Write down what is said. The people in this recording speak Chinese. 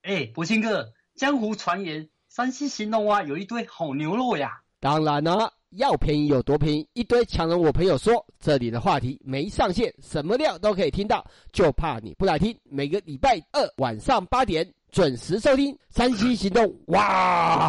博兴哥，江湖传言山西兴隆啊有一堆好牛肉呀。 当然啦，要便宜有多便宜，一堆强人我朋友说，这里的话题没上限，什么料都可以听到，就怕你不来听。每个礼拜二晚上8点准时收听山西行动，哇！